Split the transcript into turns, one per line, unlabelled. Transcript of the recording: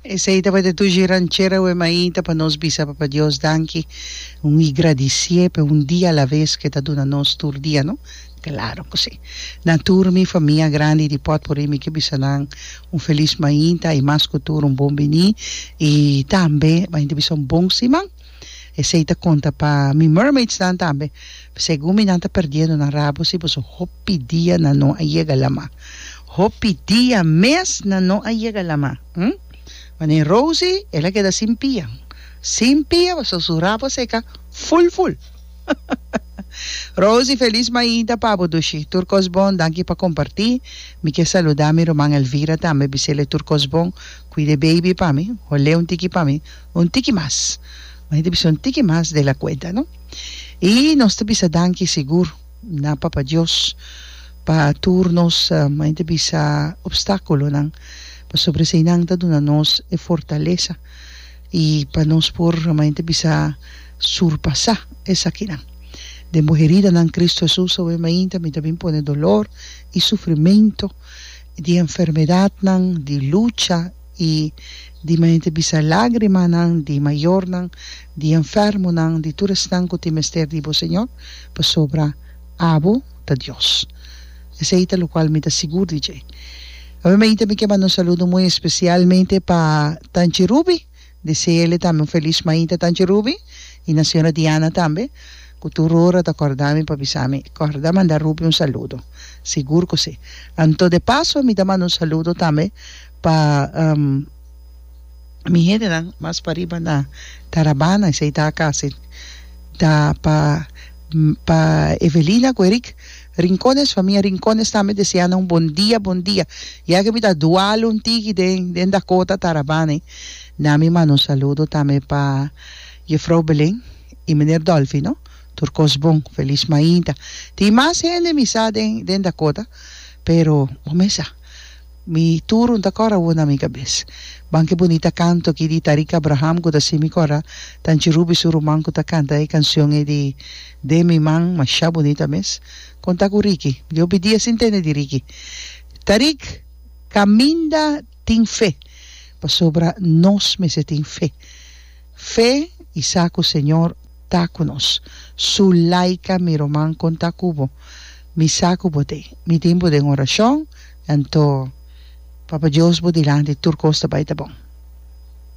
Essa pode tu giranchera o maita para nós bisa para Deus danki um agradecer por um dia à vez que tá dando nós tur dia, não? Claro que sim. Na tur mi família grande de pot por mim que bisa nang um feliz maita e mais que tur um bom bini e também maita bisa um bom simang. Essa ita conta para mi mermaids dan também. Segundo mi nanta perdendo na rabo si pues hopi dia na no ayega lama. Hopi dia mes na no ayega lama. Mane Rosie, ela queda sin pia. Sin pia, so su rabo seca full. Rosie, feliz maita pabo dushi. Turcos bon, danke pa compartir. Mi que saludar mi Román Elvira também, bisele Turcos bon. Cuide baby pa mi, ole un tiki pa mi. Un tiki más. Mas deve ser um tiki mais de la cuenta, não? E nós temos a danke seguro na Papa Deus para turnos, mas deve ser obstáculo, não? Para sobresair da dona nós é fortaleza e para nós por, mas deve ser surpassar essa aqui, não? De morrerida em Cristo Jesus, o ainda me também põe dolor e sofrimento, de enfermidade, não? De luta e di mente bisa lágrima nang di mayor nang di enfermo nang di turas nang ko timester di bo Señor pa sobra abo ta Dios. Ese ita lo cual me da seguro DJ. Obviamente me queman un saludo muy especialmente pa Tanchi Ruby, deseele también un feliz maita Tanchi Ruby y la señora Diana también. Kuturora ta acordami pa bisami, acorda mandar Ruby un saludo. Seguro que sí. Anto de paso me da un saludo también pa mi gente más para arriba na Tarabana esa ita casa da pa Evelina Gueric Rincones, familia Rincones también deseando un buen día ya que me da dual un tiki de Dakota Tarabana na mi mano un saludo también pa Jefrau Belén y Mener Dolphy, ¿no? Turcos bon, feliz maita ti más gente misa de Dakota pero omesa mi turun ta kora una amiga bes. Banque bonita canto che di Tariq Abraham ko da simi kora tanchi rubi suru man ko ta canta e canzone di Demi Man masha bonita mes. Conta con Ricky. Gli obbedì sintene di Ricky. Tariq caminda tin fe. Pa sobra nos mese tin fe. Fe y saco Señor ta con nos. Su laica mi roman conta cubo. Mi saco bote. Mi tiempo de oración. Anto Papa Dios bo dilante Turcos ta baita bon.